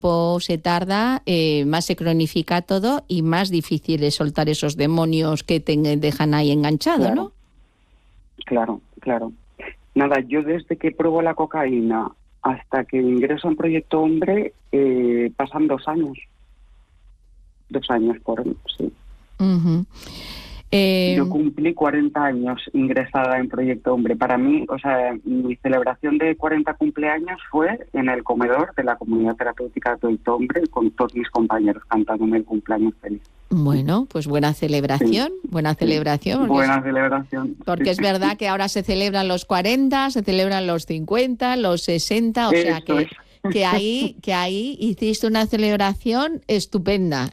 tiempo se tarda, más se cronifica todo y más difícil es soltar esos demonios que te dejan ahí enganchado, Claro. ¿no? Claro. Nada, yo desde que pruebo la cocaína hasta que ingreso en Proyecto Hombre pasan 2 años. 2 años sí. Uh-huh. Yo cumplí 40 años ingresada en Proyecto Hombre. Para mí, o sea, mi celebración de 40 cumpleaños fue en el comedor de la comunidad terapéutica de Proyecto Hombre con todos mis compañeros cantándome el cumpleaños feliz. Bueno, pues buena celebración, Sí. Buena celebración. Buena celebración. Porque es verdad que ahora se celebran los 40, se celebran los 50, los 60, o sea que ahí hiciste una celebración estupenda.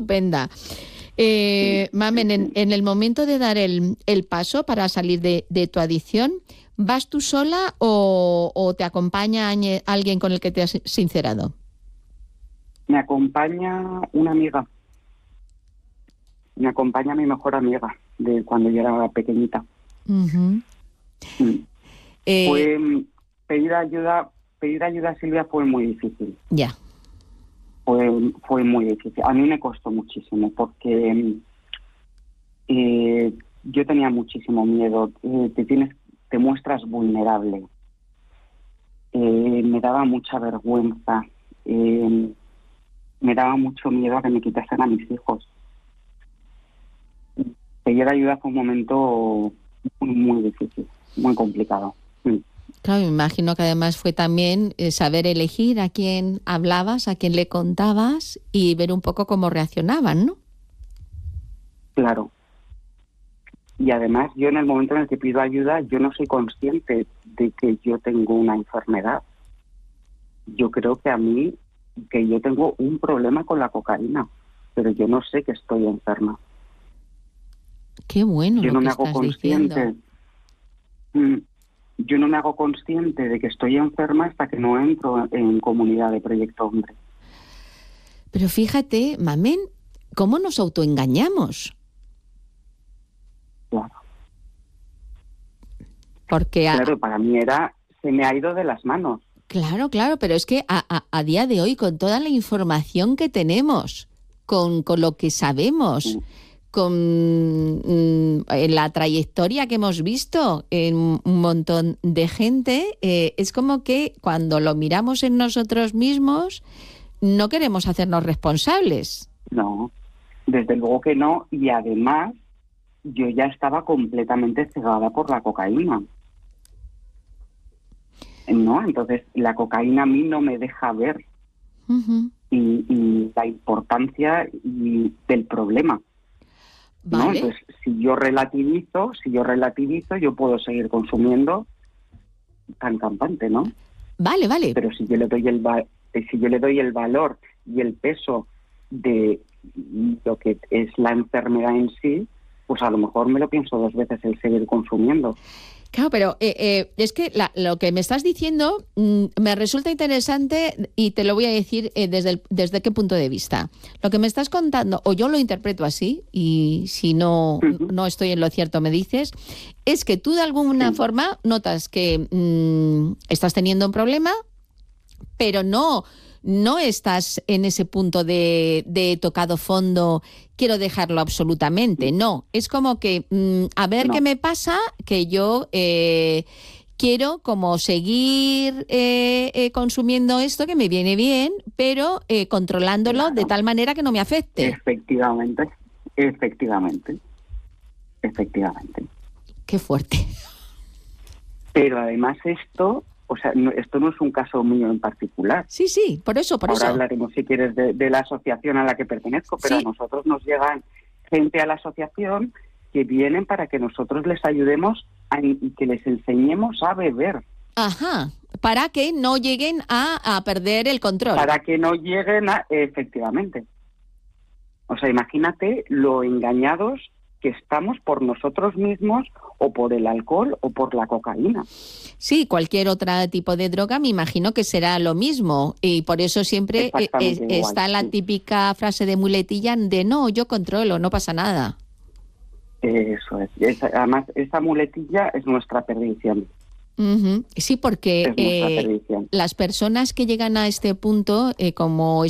Mamen, en el momento de dar el paso para salir de tu adicción, ¿vas tú sola o te acompaña alguien con el que te has sincerado? Me acompaña una amiga. Me acompaña mi mejor amiga de cuando yo era pequeñita. Uh-huh. Pedir ayuda a Silvia fue muy difícil. Ya. Fue muy difícil. A mí me costó muchísimo porque yo tenía muchísimo miedo. Te muestras vulnerable. Me daba mucha vergüenza. Me daba mucho miedo a que me quitasen a mis hijos. Pedir ayuda fue un momento muy difícil, muy complicado. Claro, me imagino que además fue también saber elegir a quién hablabas, a quién le contabas y ver un poco cómo reaccionaban, ¿no? Claro. Y además yo en el momento en el que pido ayuda, yo no soy consciente de que yo tengo una enfermedad. Yo creo que yo tengo un problema con la cocaína, pero yo no sé que estoy enferma. Qué bueno yo lo no que me hago estás consciente. diciendo. Yo no me hago consciente de que estoy enferma hasta que no entro en comunidad de Proyecto Hombre. Pero fíjate, Mamen, ¿cómo nos autoengañamos? Claro. Porque Claro, para mí se me ha ido de las manos. Claro, pero es que a día de hoy, con toda la información que tenemos, con lo que sabemos, con la trayectoria que hemos visto en un montón de gente, es como que cuando lo miramos en nosotros mismos, no queremos hacernos responsables. No, desde luego que no, y además yo ya estaba completamente cegada por la cocaína. ¿No? Entonces la cocaína a mí no me deja ver y la importancia del problema. ¿No? Vale. Entonces, si yo relativizo, yo puedo seguir consumiendo tan campante, ¿no? Vale. Pero si yo le doy el valor y el peso de lo que es la enfermedad en sí, pues a lo mejor me lo pienso 2 veces el seguir consumiendo. Claro, pero es que lo que me estás diciendo me resulta interesante y te lo voy a decir desde qué punto de vista. Lo que me estás contando, o yo lo interpreto así, y si no estoy en lo cierto me dices, es que tú de alguna forma notas que estás teniendo un problema, pero no estás en ese punto de tocado fondo, quiero dejarlo absolutamente. No, es como que a ver qué me pasa, que yo quiero como seguir consumiendo esto que me viene bien, pero controlándolo de tal manera que no me afecte. Efectivamente. Qué fuerte. Pero además esto no es un caso mío en particular. Sí, por eso. Ahora hablaremos, si quieres, de la asociación a la que pertenezco, pero a nosotros nos llegan gente a la asociación que vienen para que nosotros les ayudemos y que les enseñemos a beber. Ajá, para que no lleguen a perder el control. Para que no lleguen efectivamente. O sea, imagínate lo engañados que estamos por nosotros mismos o por el alcohol o por la cocaína. Sí, cualquier otro tipo de droga me imagino que será lo mismo y por eso siempre está la típica frase de muletilla de no, yo controlo, no pasa nada. Eso es. Además, esa muletilla es nuestra perdición. Ujú. Sí, porque Es nuestra perdición. las personas que llegan a este punto, como